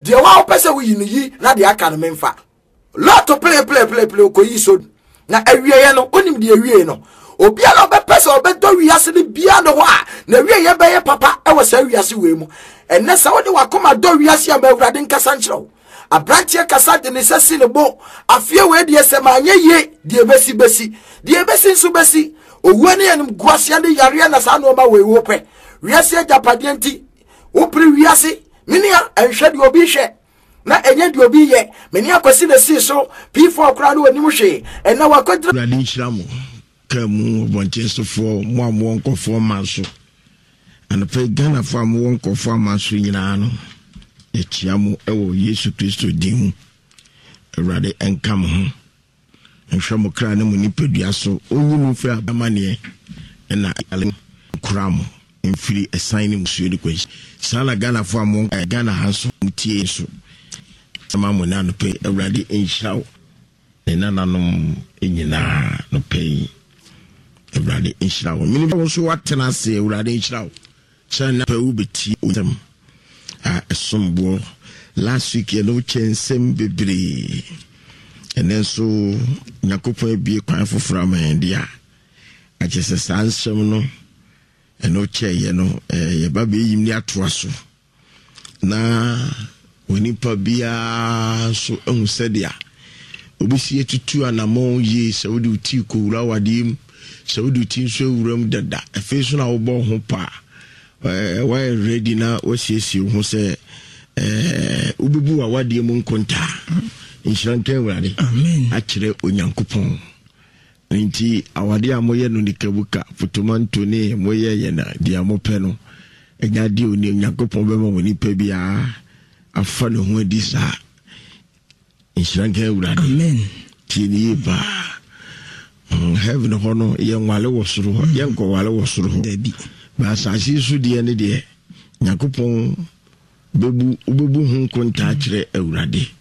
de wa opese wo yi ni yi na de aka no memfa lot to play ko yi so na awie no onim de awie no obi ala obepese obedo wiase ne bia no ho a na awie ye beye papa e wo sa wiase we mu enne sa wo de wakoma do wiase am awurade nkasa nkyerɛw abrantie kasa de ne sesi ne bo afie we de esema anye ye de besi nso besi owuo ne enum guasia de yare na sa no ma we wo pɛ wiase agapade nti wo pri wiase minia enhwe de obi hwe na enye de obi ye minia kwasi na si so P4 kra no anim hwe enna wakodra urade nhyira mo kamu bonchesofo mo amwo nkofo manso anapa Ghana fo amwo nkofo manso nyina no etiamu ewo Yesu Kristo din urade enkam ho enhwemo kra ne mu nipadua so onyinu fa abamane na ale kramo mfiri esan ne musuo de kwashi sala Ghana fo amwo Ghana hanso mutie so amamu na no pe urade enhyirawo na nanom enyina no pe urade enhyirawo mini ba so watena se urade enhyirawo sana pe ubeti otem esombo last week you know chensem bebre and so nyakopon ebie kwan foforo amandia achese sansem no eno cheye no ye ba be yim ni atoa so na wonipa bia so ehunsedia obisi etutu anamon ye saudi uti ko wura wadim saudi uti so wuram dada efeso na wo bo ho pa why ready na osiesie ho se ububu awade mu nkonta inshanke wurade amen akire onyankopon nti awade amoye no nikabuka fotomanto ne moye ye na dia mope no enya di oni onyankopon be mo ni pa bia afa no ho adi sa inshanke wurade amen tini ba heaven hono ye nwale wosoro ye nko wale wosoro dabi ba asasi su de ne de nyakopon bebu hu konta kire awurade